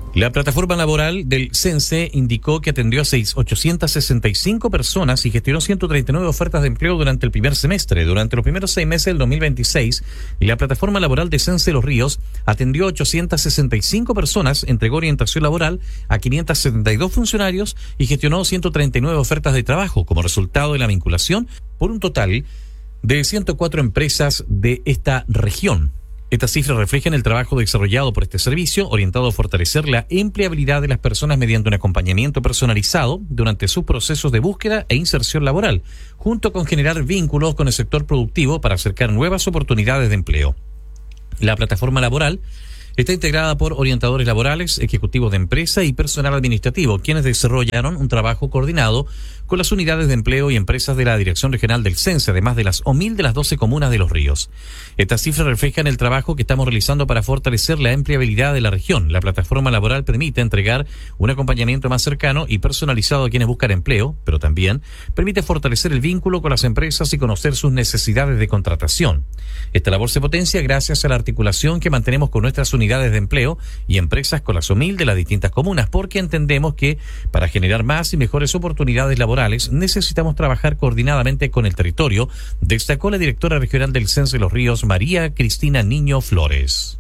La plataforma laboral del CENSE indicó que atendió a 865 personas y gestionó 139 ofertas de empleo durante el primer semestre. Durante los primeros 6 meses del 2026, la plataforma laboral de CENSE Los Ríos atendió a 865 personas, entregó orientación laboral a 572 funcionarios y gestionó 139 ofertas de trabajo como resultado de la vinculación por un total de 104 empresas de esta región. Estas cifras reflejan el trabajo desarrollado por este servicio, orientado a fortalecer la empleabilidad de las personas mediante un acompañamiento personalizado durante sus procesos de búsqueda e inserción laboral, junto con generar vínculos con el sector productivo para acercar nuevas oportunidades de empleo. La plataforma laboral está integrada por orientadores laborales, ejecutivos de empresa y personal administrativo, quienes desarrollaron un trabajo coordinado con las unidades de empleo y empresas de la Dirección Regional del CENSE, además de las OMIL de las 12 comunas de Los Ríos. Estas cifras reflejan el trabajo que estamos realizando para fortalecer la empleabilidad de la región. La plataforma laboral permite entregar un acompañamiento más cercano y personalizado a quienes buscan empleo, pero también permite fortalecer el vínculo con las empresas y conocer sus necesidades de contratación. Esta labor se potencia gracias a la articulación que mantenemos con nuestras unidades de empleo y empresas con las OMIL de las distintas comunas, porque entendemos que para generar más y mejores oportunidades laborales necesitamos trabajar coordinadamente con el territorio, destacó la directora regional del CENSE Los Ríos, María Cristina Niño Flores.